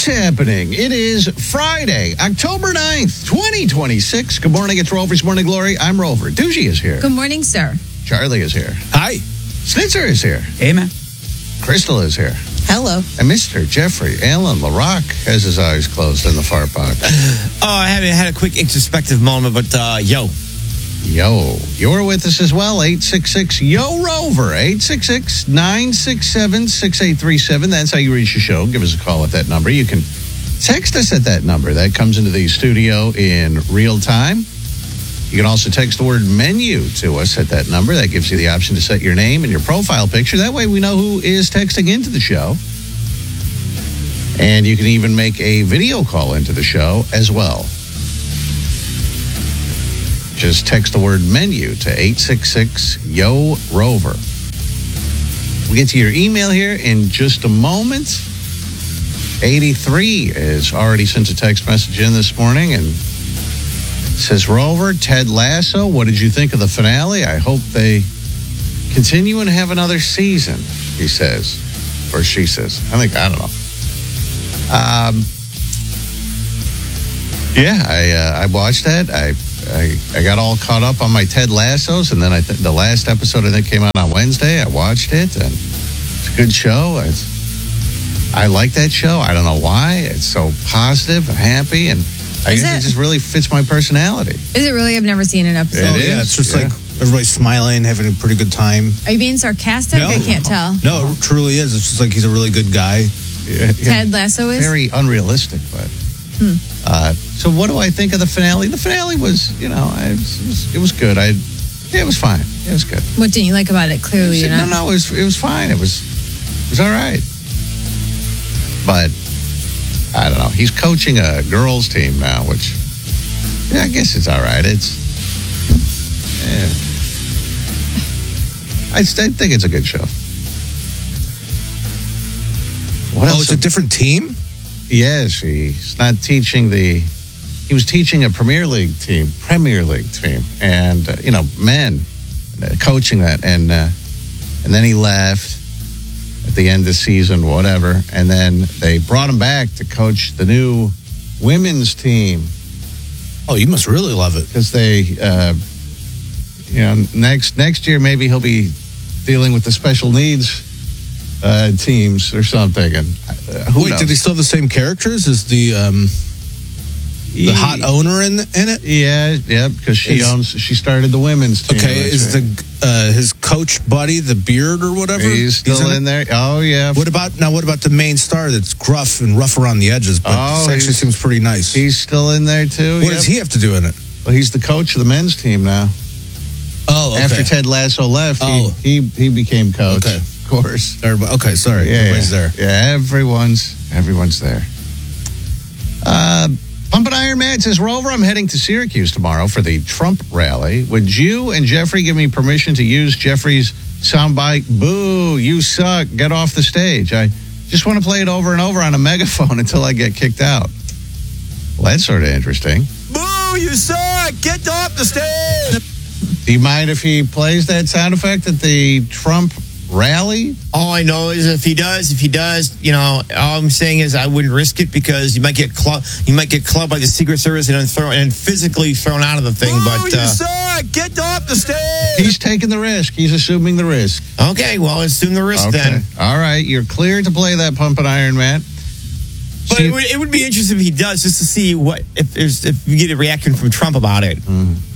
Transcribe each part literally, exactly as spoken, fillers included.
What's happening? It is Friday, October ninth, twenty twenty-six. Good morning. It's Rover's Morning Glory. I'm Rover. Doogie is here. Good morning, sir. Charlie is here. Hi. Snitzer is here. Hey, man. Crystal is here. Hello. And Mister Jeffrey Allen LaRock has his eyes closed in the far box. Oh, I haven't had a quick introspective moment, but uh, yo. Yo, you're with us as well. eight six six, Y O, ROVER. eight six six, nine six seven, six eight three seven. That's how you reach the show. Give us a call at that number. You can text us at that number. That comes into the studio in real time. You can also text the word menu to us at that number. That gives you the option to set your name and your profile picture. That way we know who is texting into the show. And you can even make a video call into the show as well. Just text the word menu to eight six six, Y O, ROVER. We'll get to your email here in just a moment. eighty-three has already sent a text message in this morning and says, Rover, Ted Lasso, what did you think of the finale? I hope they continue and have another season, he says. Or she says. I think, I don't know. Um, yeah, I uh, I watched that. I, I I got all caught up on my Ted Lassos, and then I th- the last episode I think came out on Wednesday. I watched it, and it's a good show. It's, I like that show. I don't know why. It's so positive and happy, and I Is guess it? it? just really fits my personality. Is it really? I've never seen an episode. It is. Yeah, it's just yeah. like everybody's smiling, having a pretty good time. Are you being sarcastic? No. I can't tell. No, it truly is. It's just like he's a really good guy. Yeah, yeah. Ted Lasso is? Very unrealistic, but. Hmm. Uh, so what do I think of the finale? The finale was, you know, I, it, was, it was good. I, yeah, it was fine. It was good. What didn't you like about it? Clearly, you No, know. no, it was it was fine. It was it was all right. But I don't know. He's coaching a girls' team now, which yeah, I guess it's all right. It's yeah. I, I think it's a good show. What Oh, else? it's a different team? Yes, he's not teaching the. He was teaching a Premier League team, Premier League team, and uh, you know, men uh, coaching that, and uh, and then he left at the end of the season, whatever, and then they brought him back to coach the new women's team Oh, you must really love it. because they, uh, you know, next next year maybe he'll be dealing with the special needs uh, teams or something, and uh, who Wait, knows? did he still have the same characters as the um, the hot owner in in it? Yeah, yeah, because she Is- owns. She started the women's team. Okay, That's is right. the uh, his coach buddy the beard or whatever? He's still it? in there? Oh yeah. What about now? What about the main star that's gruff and rough around the edges, but Oh, this actually he's- seems pretty nice? He's still in there too. What Yep. does he have to do in it? Well, he's the coach of the men's team now. Oh, okay. After Ted Lasso left, Oh. he, he he became coach. Okay. Of course. Everybody, okay, sorry. Yeah, Everybody's yeah. there. Yeah, everyone's everyone's there. Uh, Pump and Iron Man says, Rover, I'm heading to Syracuse tomorrow for the Trump rally. Would you and Jeffrey give me permission to use Jeffrey's soundbite? Boo, you suck. Get off the stage. I just want to play it over and over on a megaphone until I get kicked out. Well, that's sort of interesting. Boo, you suck! Get off the stage! Do you mind if he plays that sound effect at the Trump rally? All I know is if he does, if he does, you know, all I'm saying is I wouldn't risk it because you might get club, you might get clubbed by the Secret Service and then thrown and physically thrown out of the thing. Boo, but you uh, suck! Get off the stage! He's taking the risk. He's assuming the risk. okay, well, assume the risk Okay. then. All right. You're clear to play that Pump and Iron Man. But it would, it would be interesting if he does, just to see what if there's if you get a reaction from Trump about it.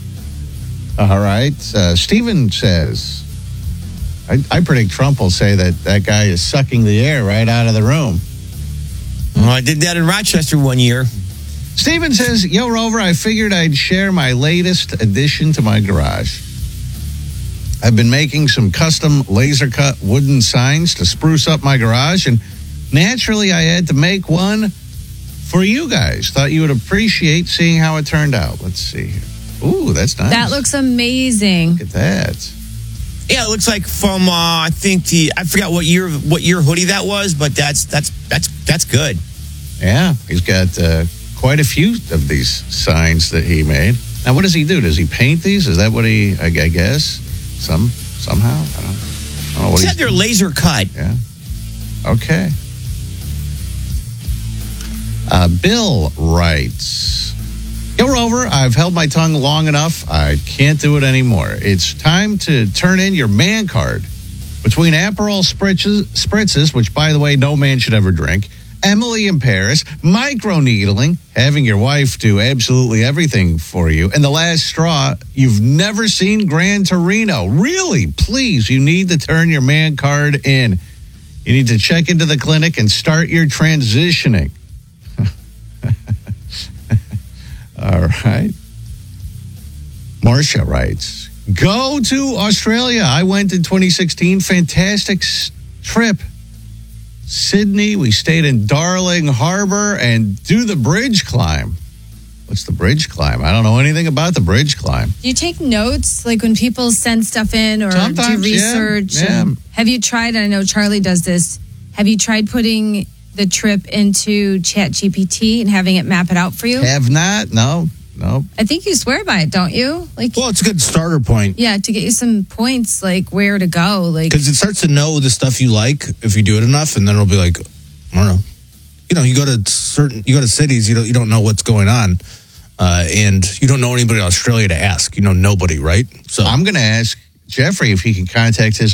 All right. Uh, Steven says, I, I predict Trump will say that that guy is sucking the air right out of the room. Well, I did that in Rochester one year. Steven says, Yo, Rover, I figured I'd share my latest addition to my garage. I've been making some custom laser cut wooden signs to spruce up my garage, and naturally I had to make one for you guys. Thought you would appreciate seeing how it turned out. Let's see here. Ooh, that's nice. That looks amazing. Look at that. Yeah, it looks like from uh, I think the I forgot what year what year hoodie that was, but that's that's that's that's good. Yeah, he's got uh, quite a few of these signs that he made. Now, what does he do? Does he paint these? Is that what he, I, I guess, some somehow? I don't, I don't know what He he's said they're laser cut. Yeah. Okay. Uh, Bill writes, Yo, Rover, I've held my tongue long enough. I can't do it anymore. It's time to turn in your man card. Between Aperol spritzes, spritzes, which, by the way, no man should ever drink, Emily in Paris, microneedling, having your wife do absolutely everything for you, and the last straw, you've never seen Gran Torino. Really, please, you need to turn your man card in. You need to check into the clinic and start your transitioning. All right. Marcia writes, Go to Australia. I went in twenty sixteen. Fantastic s- trip. Sydney, we stayed in Darling Harbor and do the bridge climb. What's the bridge climb? I don't know anything about the bridge climb. Do you take notes, like when people send stuff in or Sometimes, do yeah, research? yeah. And have you tried, and I know Charlie does this, have you tried putting the trip into Chat G P T and having it map it out for you? Have not? No, no. I think you swear by it, don't you? Like, Well, it's a good starter point yeah, to get you some points, like where to go. Like, because it starts to know the stuff you like if you do it enough, and then it'll be like, I don't know. You know, you go to certain, you go to cities, you don't, you don't know what's going on, uh, and you don't know anybody in Australia to ask. You know nobody, right? So I'm going to ask Jeffrey if he can contact his